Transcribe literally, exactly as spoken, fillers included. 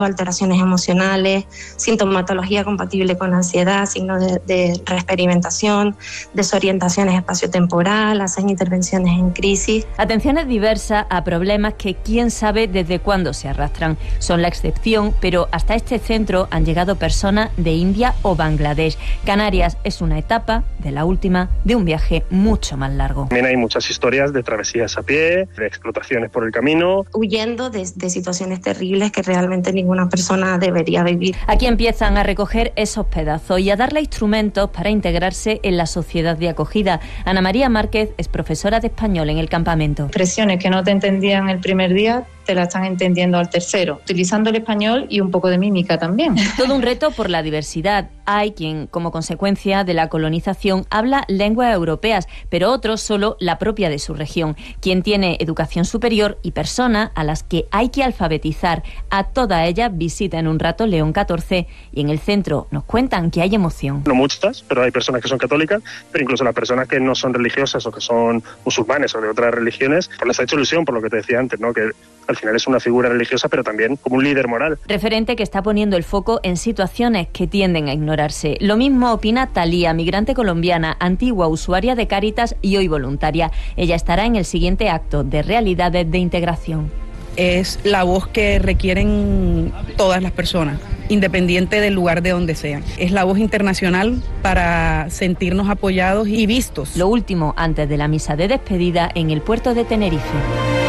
alteraciones emocionales, sintomatología compatible con la ansiedad, signos de, de reexperimentación, desorientaciones espaciotemporal, hacen intervenciones en crisis. Atenciones diversas a problemas que quién sabe desde cuándo se arrastran. Son la excepción, pero hasta este centro han llegado personas de India o Bangladesh. Canarias es una etapa de la última de un viaje mucho más largo. También hay muchas historias de travesías a pie, de explotaciones por el camino. Huyendo de, de situaciones terribles que realmente ninguna persona debería vivir. Aquí empiezan a recoger esos pedazos y a darle instrumentos para integrarse en la sociedad de acogida. Ana María Márquez es profesora de español en el campamento. Expresiones que no te entendían el primer día, te la están entendiendo al tercero, utilizando el español y un poco de mímica también. Todo un reto por la diversidad. Hay quien, como consecuencia de la colonización, habla lenguas europeas, pero otros solo la propia de su región. Quien tiene educación superior y personas a las que hay que alfabetizar. A todas ellas visitan un rato León catorce y en el centro nos cuentan que hay emoción. No muchas, pero hay personas que son católicas, pero incluso las personas que no son religiosas o que son musulmanes o de otras religiones, pues les ha hecho ilusión por lo que te decía antes, ¿no? Que al final es una figura religiosa, pero también como un líder moral. Referente que está poniendo el foco en situaciones que tienden a ignorarse. Lo mismo opina Talía, migrante colombiana, antigua usuaria de Cáritas y hoy voluntaria. Ella estará en el siguiente acto de Realidades de Integración. Es la voz que requieren todas las personas, independiente del lugar de donde sean. Es la voz internacional para sentirnos apoyados y vistos. Lo último antes de la misa de despedida en el puerto de Tenerife.